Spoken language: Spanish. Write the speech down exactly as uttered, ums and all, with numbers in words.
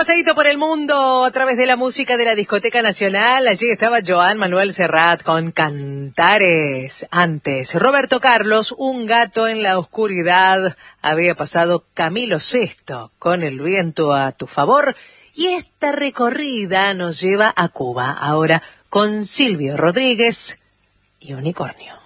paseíto por el mundo a través de la música de la Discoteca Nacional. Allí estaba Joan Manuel Serrat con Cantares. Antes, Roberto Carlos, Un gato en la oscuridad. Había pasado Camilo Sesto con El viento a tu favor. Y esta recorrida nos lleva a Cuba, ahora con Silvio Rodríguez y Unicornio.